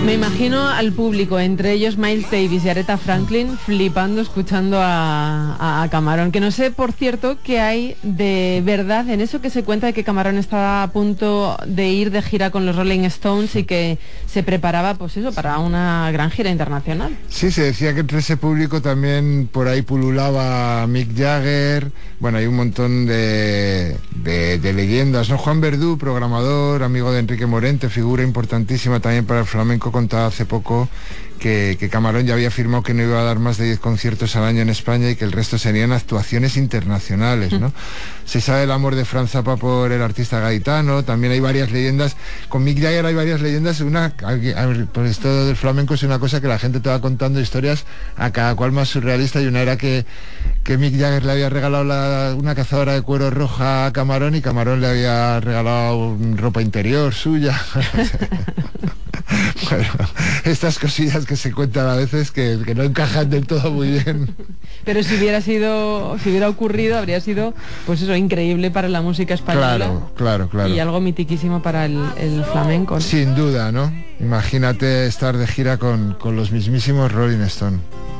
Me imagino al público, entre ellos Miles Davis y Aretha Franklin, flipando escuchando a Camarón. Que no sé, por cierto, qué hay de verdad en eso que se cuenta de que Camarón estaba a punto de ir de gira con los Rolling Stones y que se preparaba, pues eso, para una gran gira internacional. Sí, se decía que entre ese público también por ahí pululaba Mick Jagger. Bueno, hay un montón de leyendas, ¿no? Juan Verdú, programador, amigo de Enrique Morente, figura importantísima también para el flamenco, contaba hace poco que Camarón ya había firmado que no iba a dar más de 10 conciertos al año en España y que el resto serían actuaciones internacionales, ¿no? Se sabe el amor de Franz Zappa por el artista gaditano, también hay varias leyendas. Con Mick Jagger hay varias leyendas, por esto del flamenco es una cosa que la gente te va contando historias a cada cual más surrealista, y una era que Mick Jagger le había regalado una cazadora de cuero roja a Camarón y Camarón le había regalado ropa interior suya. Bueno, estas cosillas que se cuentan a veces que no encajan del todo muy bien. Pero si hubiera ocurrido, habría sido, pues eso, increíble para la música española. Claro. Y algo mitiquísimo para el flamenco, ¿no? Sin duda, ¿no? Imagínate estar de gira con los mismísimos Rolling Stones.